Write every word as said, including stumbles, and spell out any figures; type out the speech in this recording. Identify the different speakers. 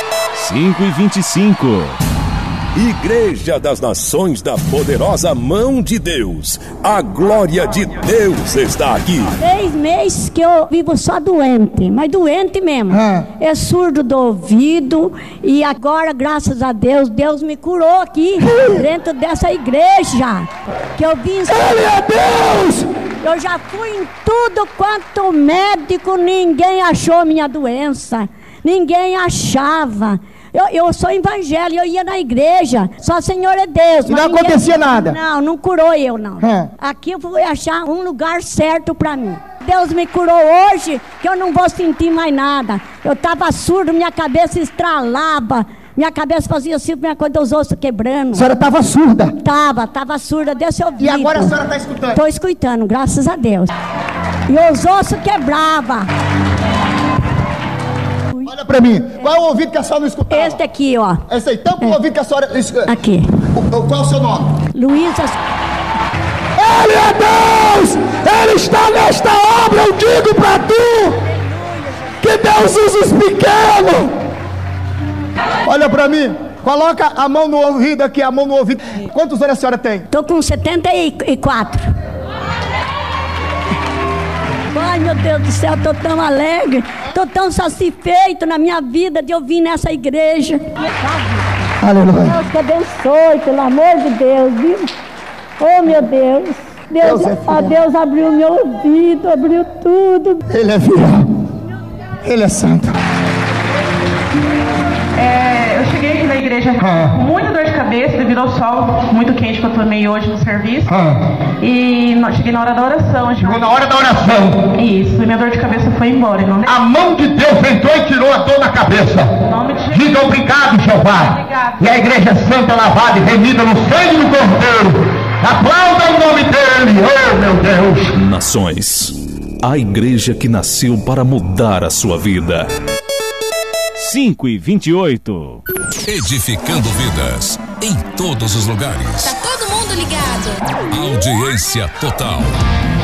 Speaker 1: cinco e vinte e cinco.
Speaker 2: Igreja das Nações da Poderosa Mão de Deus. A glória de Deus está aqui.
Speaker 3: Três meses que eu vivo só doente, mas doente mesmo. Ah. É surdo do ouvido. E agora, graças a Deus, Deus me curou aqui, dentro dessa igreja. Que eu vim...
Speaker 4: Ele é Deus!
Speaker 3: Eu já fui em tudo quanto médico, ninguém achou minha doença. Ninguém achava. Eu, eu sou evangélico, eu ia na igreja, só Senhor é Deus.
Speaker 4: E não ninguém, acontecia nada?
Speaker 3: Não, não curou eu não. É. Aqui eu fui achar um lugar certo pra mim. Deus me curou hoje, que eu não vou sentir mais nada. Eu tava surdo, minha cabeça estralava, minha cabeça fazia assim, minha coisa dos ossos quebrando.
Speaker 4: A senhora tava surda?
Speaker 3: Tava, tava surda, desse ouvido.
Speaker 4: E agora a senhora tá escutando?
Speaker 3: Tô escutando, graças a Deus. E os ossos quebravam.
Speaker 4: Olha pra mim, qual é o ouvido que a senhora não escutava?
Speaker 3: Este aqui, ó.
Speaker 4: Esse aí, tampa é. O ouvido que a senhora...
Speaker 3: Aqui.
Speaker 4: O, qual é o seu nome?
Speaker 3: Luísa.
Speaker 4: Ele é Deus! Ele está nesta obra, eu digo pra tu! Que Deus usa os pequenos! Olha pra mim, coloca a mão no ouvido aqui, a mão no ouvido. Quantos anos a senhora tem?
Speaker 3: Tô com setenta e quatro. Ai, meu Deus do céu, tô tão alegre, tô tão satisfeito na minha vida de eu vir nessa igreja.
Speaker 4: Aleluia.
Speaker 3: Deus te abençoe, pelo amor de Deus, viu? Oh, meu Deus. Deus, Deus, é ó, Deus abriu meu ouvido, abriu tudo.
Speaker 4: Ele é fiel. Ele é santo.
Speaker 5: É, eu cheguei aqui na igreja ah. com muita dor de cabeça devido ao sol muito quente que eu tomei hoje no serviço. Ah. E no, cheguei na hora da oração.
Speaker 4: Chegou na hora da oração.
Speaker 5: Isso, e minha dor de cabeça foi embora. Não...
Speaker 4: A mão de Deus entrou e tirou a dor na cabeça.
Speaker 5: Nome de
Speaker 4: Diga obrigado, Jeová. Obrigado. E a igreja santa, lavada e remida no sangue do Cordeiro. Aplauda o nome dele, oh meu Deus.
Speaker 1: Nações, a igreja que nasceu para mudar a sua vida. cinco e vinte e oito.
Speaker 6: Edificando vidas em todos os lugares.
Speaker 7: Tá todo mundo ligado.
Speaker 6: Audiência total.